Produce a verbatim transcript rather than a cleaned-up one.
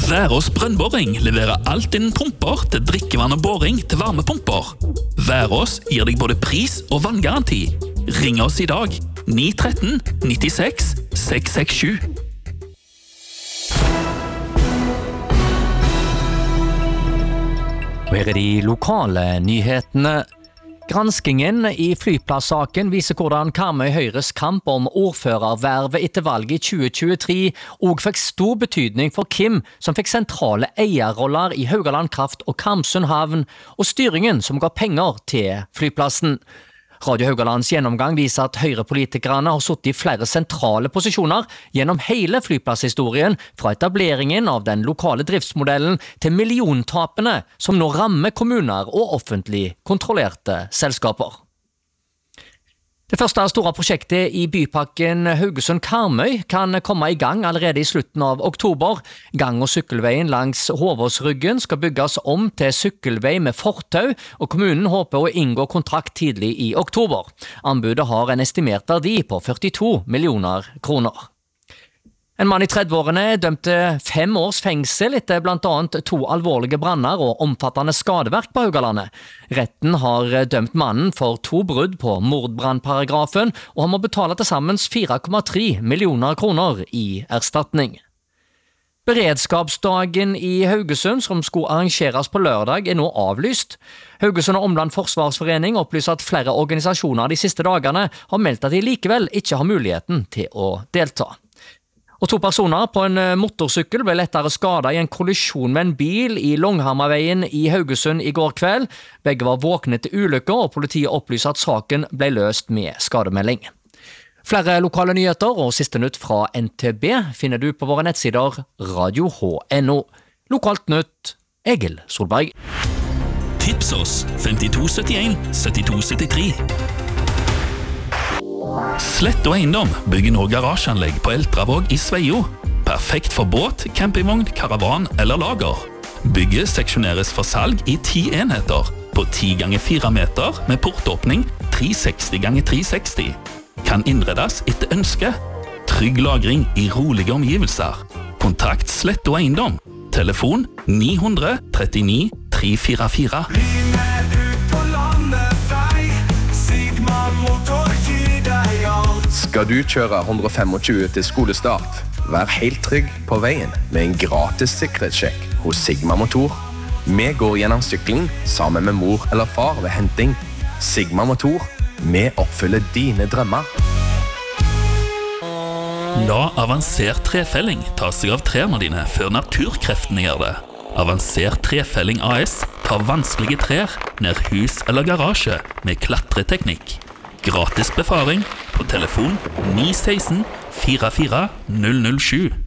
Værås brønnboring leverer alt innen pumper til drikkevann og boring til varmepumper. Værås gir deg både pris og vanngaranti. Ring oss i dag ni ett tre ni seks seks seks sju. Og her er de lokale nyhetene. Granskingen i flyplasssaken viser hvordan Karmøy Høyres kamp om ordførervervet etter valget i tjue tjuetre og fikk stor betydning for Kim, som fikk sentrale eierroller i Haugaland Kraft og Karmsund Havn, og styringen som ga penger til flyplassen. Radio Haugalands gjennomgang viser at Høyre-politikerne har suttet i flere sentrale posisjoner gjennom hele flyplasshistorien, fra etableringen av den lokale driftsmodellen til milliontapene som nå rammer kommuner og offentlig kontrollerte selskaper. Det første store prosjektet i bypakken Haugesund-Karmøy kan komme i gang allerede i slutten av oktober. Gang- og sykkelveien langs Hovåsryggen skal bygges om til sykkelvei med fortau, og kommunen håper å inngå kontrakt tidlig i oktober. Anbudet har en estimert verdi på førtito millioner kroner. En mann i trettiårene er dømt til fem års fengsel etter blant annet to alvorlige branner og omfattende skadeverk på Haugalandet. Retten har dømt mannen for to brudd på mordbrannparagrafen, og han må betale til sammen fire komma tre millioner kroner i erstatning. Beredskapsdagen i Haugesund, som skulle arrangeres på lørdag, er nå avlyst. Haugesund og Omland Forsvarsforening opplyser at flere organisasjoner de siste dagene har meldt at de likevel ikke har muligheten til å delta. Og to personer på en motorsykkel ble lettere skadet i en kollisjon med en bil i Longhammerveien i Haugesund i går kveld. Begge var våkne til ulykker, og politiet opplyser at saken ble løst med skademelding. Flere lokale nyheter og siste nytt fra N T B finner du på våre nettsider radio h punktum n o. Lokalt nytt, Egil Solberg. Tips oss femtito syttien syttito syttitre. Slett og Eiendom bygger nå garasjeanlegg på Eltravåg i Sveio. Perfekt for båt, campingvogn, karavan eller lager. Bygget seksjoneres for salg i ti enheter på ti ganger fire meter med portåpning tre seksti ganger tre seksti. Kan innredes etter ønske. Trygg lagring i rolige omgivelser. Kontakt Slett og Eiendom. Telefon ni hundre trettini tre fire fire. Skal du kjøre hundre tjuefem til skolestart? Vær helt trygg på veien med en gratis sikkerhetssjekk hos Sigma Motor. Vi går gjennom sykling sammen med mor eller far ved henting. Sigma Motor, vi oppfyller dine drømmer. La avansert trefelling ta seg av trærne dine før naturkreftene gjør det. Avansert trefelling A S tar vanskelige trær ned hus eller garasje med klatreteknikk. Gratis befaring på telefon ni ett seks fire fire null null sju.